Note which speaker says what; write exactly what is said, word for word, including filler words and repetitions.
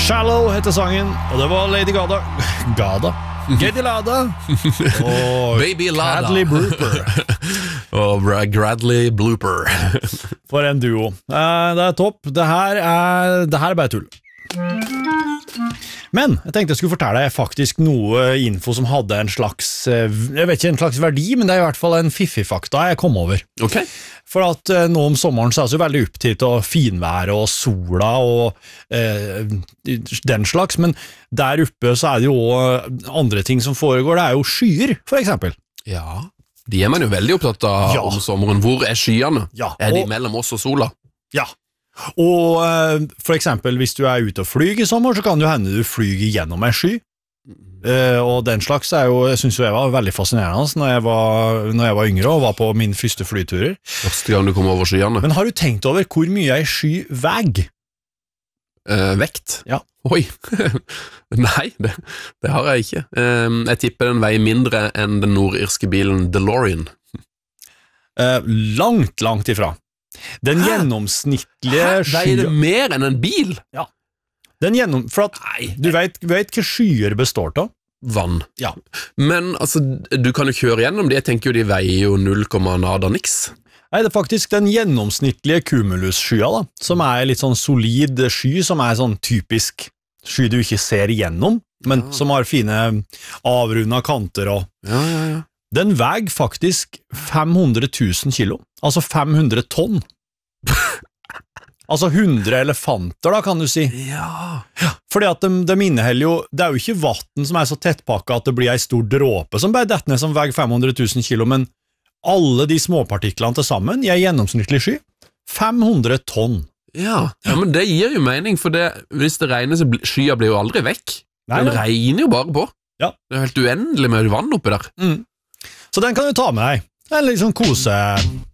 Speaker 1: Shallow heter sangen, og det var Lady Gada Gada? Geddy Lada og
Speaker 2: Baby Lada
Speaker 1: Bradley Blooper
Speaker 2: og Bradley Blooper.
Speaker 1: For en duo. eh, Det er topp. Det her er, det her er bare tull. Men jeg tenkte jeg skulle fortelle deg faktisk noe info som hadde en slags, eh, jeg vet ikke en slags verdi, men det er i hvert fall en fiffig-fakta jeg kom over.
Speaker 2: Ok.
Speaker 1: For at eh, nå om sommeren så er det så veldig opptatt av finvær og sola og eh, den slags, men der oppe så er det jo også andre ting som foregår. Det er jo skyer, for eksempel.
Speaker 2: Ja, de er man jo veldig opptatt av
Speaker 1: Ja.
Speaker 2: om sommeren. Hvor er skyene?
Speaker 1: Ja,
Speaker 2: Er de
Speaker 1: og-
Speaker 2: mellom oss og sola?
Speaker 1: Ja. Og eh, for eksempel hvis du er ute og flyg i sommer, så kan det jo hende du flyger gjennom en sky. Eh, og den slags er jo, jeg synes jo jeg var veldig fascinerende når jeg var, når jeg var yngre og var på min første flyturer.
Speaker 2: Første gang du kommer over skyene.
Speaker 1: Men har du tenkt over hvor mye ei sky veier?
Speaker 2: Eh, vekt?
Speaker 1: Ja.
Speaker 2: Oi. Nei, det, det har jeg ikke. Eh, jeg tipper den veier mindre enn den nordirske bilen DeLorean.
Speaker 1: Eh, langt, langt ifra. Den
Speaker 2: Hæ?
Speaker 1: gjennomsnittlige
Speaker 2: Veier det
Speaker 1: skya
Speaker 2: mer enn en bil?
Speaker 1: Den gjennom, For at
Speaker 2: Nei,
Speaker 1: du vet, vet hva skyer består av?
Speaker 2: vann.
Speaker 1: Ja.
Speaker 2: Men altså, du kan jo kjøre gjennom de. Jeg tenker jo de veier jo null komma nada niks.
Speaker 1: Nei, det er faktisk den gjennomsnittlige cumulus-skya da, som er litt sånn solid sky, som er sånn typisk sky du ikke ser igjennom, men
Speaker 2: Ja.
Speaker 1: som har fine avrunda kanter og
Speaker 2: Ja, ja, ja.
Speaker 1: den veier faktisk fem hundre tusen kilo, altså fem hundre tonn. Altså hundre elefanter da, kan du si.
Speaker 2: Ja.
Speaker 1: Fordi at de, de inneholder jo, det er jo ikke vatten som er så tettpakket at det blir en stor dråpe som bare detter ned som veier fem hundre tusen kilo, men alle de småpartiklene til sammen i en gjennomsnittlig sky, fem hundre tonn.
Speaker 2: Ja. ja, men det gir jo mening, for det, hvis det regner, så bli, skya blir jo aldri vekk.
Speaker 1: Nei,
Speaker 2: Den
Speaker 1: nei.
Speaker 2: regner jo bare på.
Speaker 1: Ja.
Speaker 2: Det er helt uendelig med vann oppi der.
Speaker 1: Så den kan du ta med deg. Det er en litt sånn kose,